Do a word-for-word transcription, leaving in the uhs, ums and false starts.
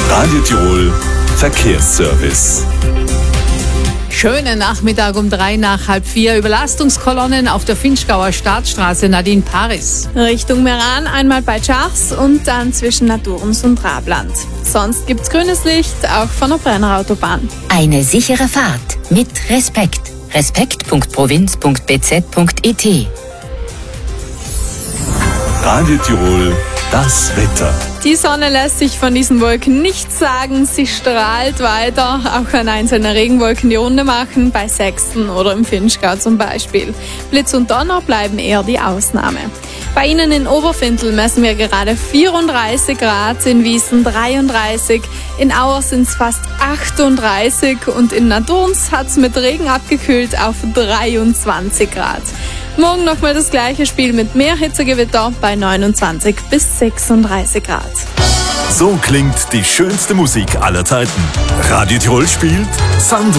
Radio Tirol Verkehrsservice. Schönen Nachmittag um drei nach halb vier. Überlastungskolonnen auf der Finchgauer Staatsstraße Nadine Paris. Richtung Meran einmal bei Schachs und dann zwischen Naturens und Rabland. Sonst gibt's grünes Licht, auch von der Brenner Autobahn. Eine sichere Fahrt mit Respekt. respekt punkt provinz punkt b z punkt i t. Radio Tirol, das Wetter. Die Sonne lässt sich von diesen Wolken nichts sagen. Sie strahlt weiter, auch wenn einzelne Regenwolken die Runde machen, bei Sechsten oder im Finchgau zum Beispiel. Blitz und Donner bleiben eher die Ausnahme. Bei Ihnen in Oberfintel messen wir gerade vierunddreißig Grad, in Wiesen dreiunddreißig, in Auer sind es fast achtunddreißig und in Naturns hat es mit Regen abgekühlt auf dreiundzwanzig Grad. Morgen nochmal das gleiche Spiel mit mehr Hitzegewitter bei neunundzwanzig bis sechsunddreißig Grad. So klingt die schönste Musik aller Zeiten. Radio Tirol spielt Sandro.